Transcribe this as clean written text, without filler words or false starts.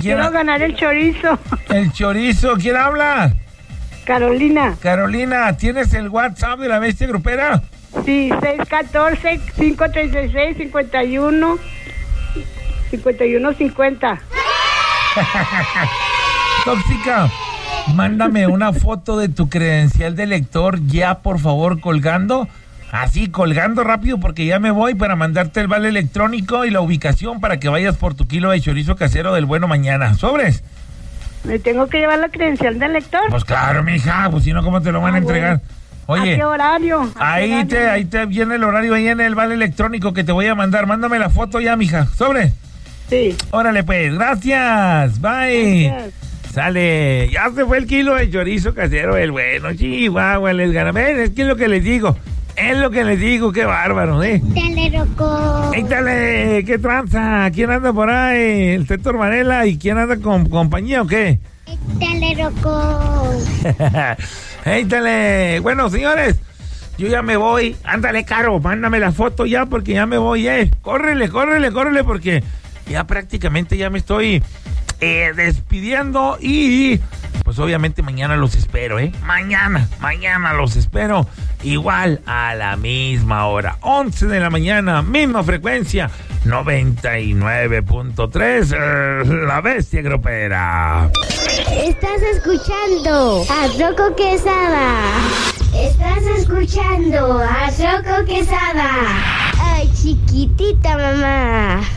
quiero ganar el chorizo. El chorizo, ¿quién habla? Carolina. Carolina, ¿tienes el WhatsApp de la Bestia Grupera? Sí, 614-536-5150. Tóxica, mándame una foto de tu credencial de lector ya, por favor, colgando. Así, colgando rápido porque ya me voy para mandarte el vale electrónico y la ubicación para que vayas por tu kilo de chorizo casero del bueno mañana. ¿Sobres? ¿Me tengo que llevar la credencial del lector? Pues claro, mija, pues si no, ¿cómo te lo van a entregar? Bueno. Oye, ¿A qué horario? Ahí te viene el horario, ahí en el vale electrónico que te voy a mandar. Mándame la foto ya, mija. ¿Sobre? Sí. Órale, pues, gracias. Bye. Gracias. Sale, ya se fue el kilo de chorizo casero del bueno. Chihuahua, les gana. Ven, es que es lo que les digo. Es lo que les digo, qué bárbaro, ¿eh? Dale, Rocco. Échale, ¿qué tranza? ¿Quién anda por ahí? ¿El Teto Varela? ¿Y quién anda con compañía o qué? Dale, Rocco. Échale. Bueno, señores, yo ya me voy. Ándale, Caro, mándame la foto ya porque ya me voy, Córrele, porque ya prácticamente ya me estoy despidiendo y pues obviamente mañana los espero, Mañana los espero igual a la misma hora, 11 de la mañana, misma frecuencia, 99.3, La Bestia Grupera. Estás escuchando a Rocco Quesada. Estás escuchando a Rocco Quesada. Ay, chiquitita mamá.